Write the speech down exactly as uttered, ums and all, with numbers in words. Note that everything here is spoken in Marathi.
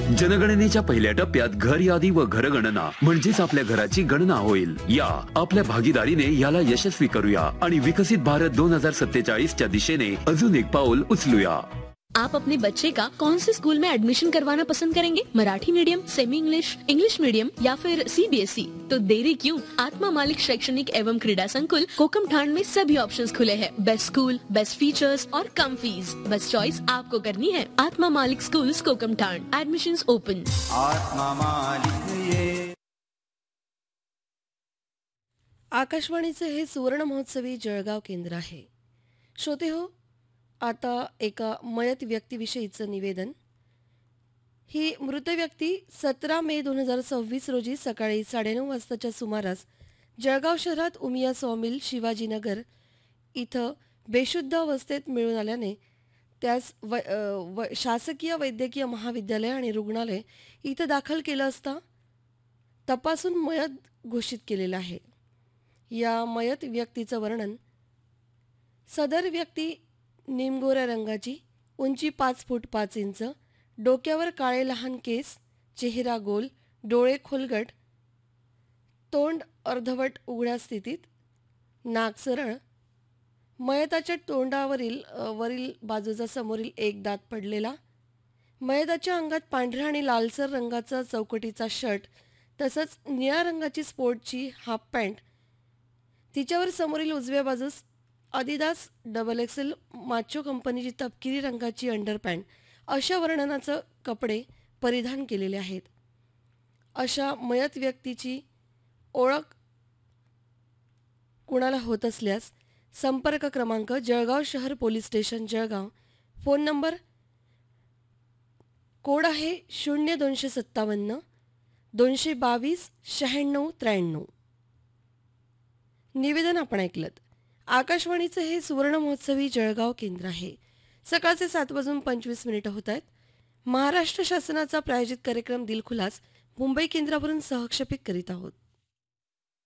जनगणनेच्या पहिल्या टप्प्यात घर यादी व घरगणना म्हणजेच आपल्या घराची गणना होईल. या आपल्या भागीदारीने याला यशस्वी करूया आणि विकसित भारत दोन हजार सत्तेचाळीस च्या दिशेने अजून एक पाऊल उचलूया. आप अपने बच्चे का कौन से स्कूल में एडमिशन करवाना पसंद करेंगे? Marathi medium, semi English, English medium या फिर सी बी एस ई? तो देरी क्यों? आत्मा मालिक शैक्षणिक एवं क्रीड़ा संकुल कोकमठाण में सभी ऑप्शंस खुले हैं. बेस्ट स्कूल, बेस्ट फीचर्स और कम फीस. बस चॉइस आपको करनी है. आत्मा मालिक स्कूल्स कोकमठाण. Admissions open. आत्मा मालिक ये. आकाशवाणीचे हे सुवर्ण महोत्सवी जळगाव केंद्र आहे. श्रोते हो, आता एका मयत व्यक्तीविषयीचं निवेदन. ही मृत व्यक्ती सतरा मे दोन हजार सव्वीस रोजी सकाळी साडेनऊ वाजताच्या सुमारास जळगाव शहरात उमिया सॉमिल शिवाजीनगर इथं बेशुद्ध अवस्थेत मिळून आल्याने त्यास व, व शासकीय वैद्यकीय महाविद्यालय आणि रुग्णालय इथं दाखल केलं असता तपासून मयत घोषित केलेलं आहे. या मयत व्यक्तीचं वर्णन: सदर व्यक्ती निमगोऱ्या रंगाची, उंची पाच फूट पाच इंच, डोक्यावर काळे लहान केस, चेहरा गोल, डोळे खोलगट, तोंड अर्धवट उघड्या स्थितीत, नाक सरळ, मयताच्या तोंडावरील वरील बाजूचा समोरील एक दात पडलेला, मयताच्या अंगात पांढऱ्या आणि लालसर रंगाचा चौकटीचा शर्ट तसंच निळ्या रंगाची स्पोर्टची हाफ पॅन्ट, तिच्यावर समोरील उजव्या बाजूस आदिदास डबल एक्सेल माचो कंपनीची तपकिरी रंगाची अंडरपॅन्ट अशा वर्णनाचं कपडे परिधान केलेले आहेत. अशा मयत व्यक्तीची ओळख कुणाला होत असल्यास संपर्क क्रमांक जळगाव शहर police station Jalgaon, phone number code आहे शून्य दोनशे सत्तावन्न दोनशे बावीस शहाण्णव त्र्याण्णव. निवेदन आपण ऐकलं. आकाशवाणीचं हे सुवर्ण महोत्सवी जळगाव केंद्र आहे. सकाळचे सात वाजून पंचवीस मिनिटं होत आहेत. महाराष्ट्र शासनाचा प्रायोजित कार्यक्रम दिलखुलास मुंबई केंद्रावरून सहक्षेपित करीत आहोत.